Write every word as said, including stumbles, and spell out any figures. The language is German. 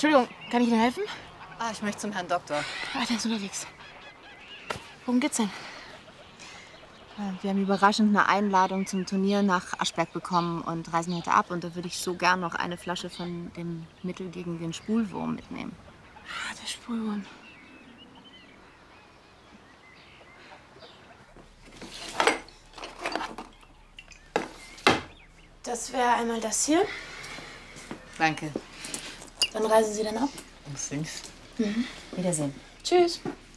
Entschuldigung, kann ich Ihnen helfen? Ah, ich möchte zum Herrn Doktor. Ah, der ist unterwegs. Worum geht's denn? Wir haben überraschend eine Einladung zum Turnier nach Aschberg bekommen und reisen heute ab. Und da würde ich so gern noch eine Flasche von dem Mittel gegen den Spulwurm mitnehmen. Ah, der Spulwurm. Das wäre einmal das hier. Danke. Wann reisen Sie denn ab? Bis links. Mhm. Wiedersehen. Tschüss.